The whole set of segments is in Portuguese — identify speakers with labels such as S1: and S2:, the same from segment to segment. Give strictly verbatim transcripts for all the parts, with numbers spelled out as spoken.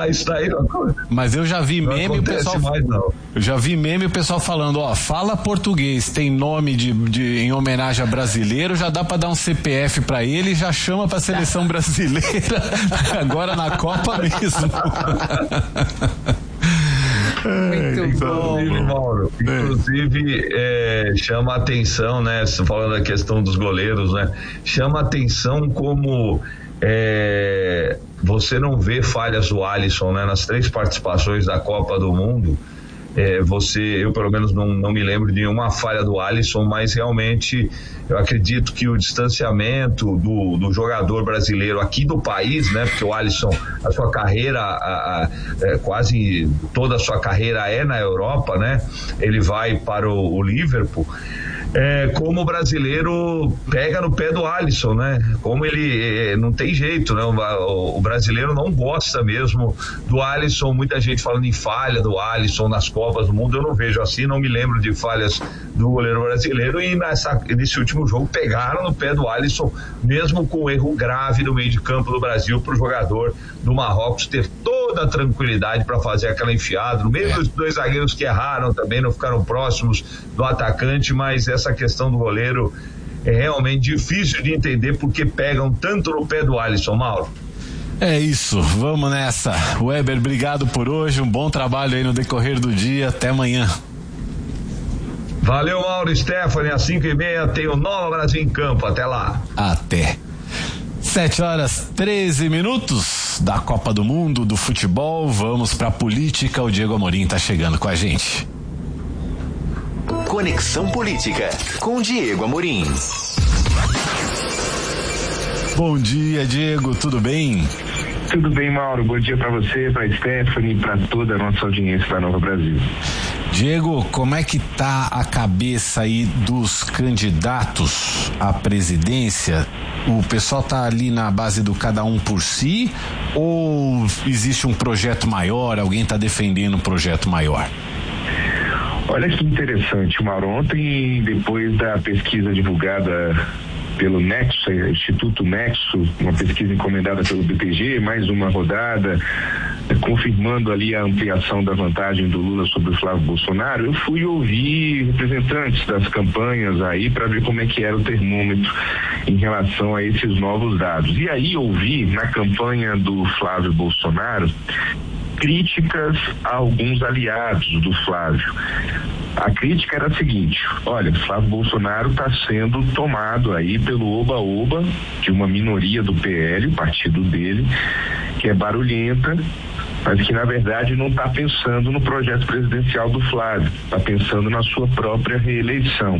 S1: Ah, isso daí não,
S2: mas eu já vi
S1: não
S2: meme o pessoal
S1: mais, não.
S2: Eu já vi meme o pessoal falando, ó, fala português, tem nome de, de em homenagem a brasileiro, já dá pra dar um C P F pra ele e já chama pra seleção brasileira agora na Copa mesmo.
S3: Muito
S1: inclusive,
S3: bom.
S1: Mauro, inclusive é, chama a atenção, né, falando da questão dos goleiros, né, chama a atenção como é, você não vê falhas do Alisson, né, nas três participações da Copa do Mundo. É, você, eu pelo menos não, não me lembro de nenhuma falha do Alisson, mas realmente eu acredito que o distanciamento do, do jogador brasileiro aqui do país, né, porque o Alisson, a sua carreira, a, a, é, quase toda a sua carreira é na Europa, né, ele vai para o, o Liverpool. É, como o brasileiro pega no pé do Alisson, né? Como ele é, não tem jeito, né? O, o brasileiro não gosta mesmo do Alisson. Muita gente falando em falha do Alisson nas Copas do Mundo. Eu não vejo assim, não me lembro de falhas do goleiro brasileiro. E nessa, nesse último jogo pegaram no pé do Alisson, mesmo com um erro grave no meio de campo do Brasil, para o jogador do Marrocos ter toda a tranquilidade para fazer aquela enfiada. No meio dos dois zagueiros que erraram também, não ficaram próximos do atacante, mas essa questão do goleiro é realmente difícil de entender porque pegam tanto no pé do Alisson, Mauro.
S2: É isso, vamos nessa. Weber, obrigado por hoje, um bom trabalho aí no decorrer do dia, até amanhã.
S1: Valeu, Mauro. Stephanie, às cinco e meia tem o Nova Brasil em campo, até lá.
S2: Até. Sete horas, treze minutos da Copa do Mundo do futebol, vamos pra política, o Diego Amorim tá chegando com a gente.
S4: Conexão Política, com Diego Amorim.
S2: Bom dia, Diego, tudo bem?
S5: Tudo bem, Mauro, bom dia para você, para Stephanie, para toda a nossa audiência da Nova Brasil.
S2: Diego, como é que tá a cabeça aí dos candidatos à presidência? O pessoal tá ali na base do cada um por si ou existe um projeto maior, alguém tá defendendo um projeto maior?
S5: Olha que interessante, Mauro. Ontem, depois da pesquisa divulgada pelo Nexo, Instituto Nexo, uma pesquisa encomendada pelo B T G, mais uma rodada, confirmando ali a ampliação da vantagem do Lula sobre o Flávio Bolsonaro, eu fui ouvir representantes das campanhas aí para ver como é que era o termômetro em relação a esses novos dados. E aí ouvi na campanha do Flávio Bolsonaro críticas a alguns aliados do Flávio. A crítica era a seguinte: olha, Flávio Bolsonaro está sendo tomado aí pelo oba-oba de uma minoria do P L, o partido dele, que é barulhenta, mas que na verdade não está pensando no projeto presidencial do Flávio, está pensando na sua própria reeleição.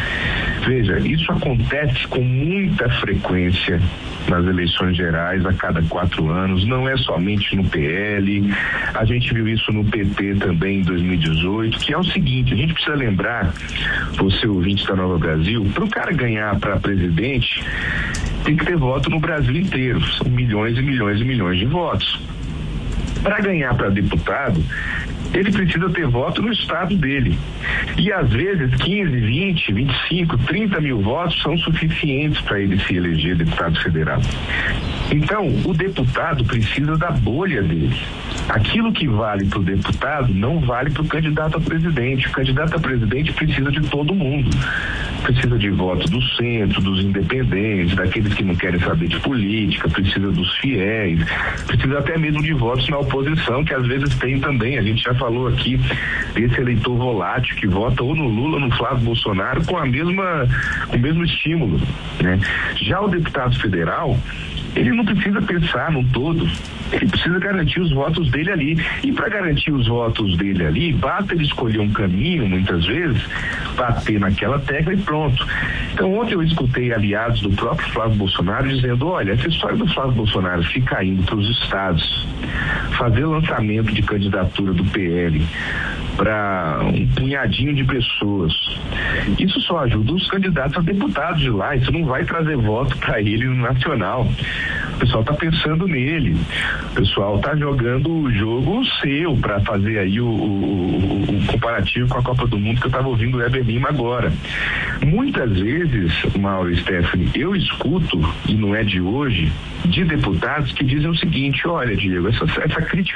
S5: Veja, isso acontece com muita frequência nas eleições gerais a cada quatro anos, não é somente no P L, a gente viu isso no P T também em dois mil e dezoito, que é o seguinte: a gente precisa lembrar, você ouvinte da Nova Brasil, para o cara ganhar para presidente tem que ter voto no Brasil inteiro, são milhões e milhões e milhões de votos. Para ganhar para deputado, ele precisa ter voto no estado dele. E às vezes quinze, vinte, vinte e cinco, trinta mil votos são suficientes para ele se eleger deputado federal. Então, o deputado precisa da bolha dele. Aquilo que vale para o deputado não vale para o candidato a presidente. O candidato a presidente precisa de todo mundo. Precisa de voto do centro, dos independentes, daqueles que não querem saber de política, precisa dos fiéis, precisa até mesmo de votos na oposição, que às vezes tem também. A gente já falou aqui desse eleitor volátil que vota ou no Lula ou no Flávio Bolsonaro com a mesma, com o mesmo estímulo, né? Já o deputado federal, ele não precisa pensar num todo, ele precisa garantir os votos dele ali. E para garantir os votos dele ali, basta ele escolher um caminho, muitas vezes, bater naquela tecla e pronto. Então, ontem eu escutei aliados do próprio Flávio Bolsonaro dizendo: olha, essa história do Flávio Bolsonaro ficar indo para os estados, fazer lançamento de candidatura do P L para um punhadinho de pessoas, isso só ajuda os candidatos a deputados de lá, isso não vai trazer voto para ele no nacional. O pessoal está pensando nele, o pessoal está jogando o jogo seu para fazer aí o, o, o comparativo com a Copa do Mundo que eu estava ouvindo o Weber Lima agora. Muitas vezes, Mauro e Stephanie, eu escuto, e não é de hoje, de deputados que dizem o seguinte: olha, Diego, essa, essa crítica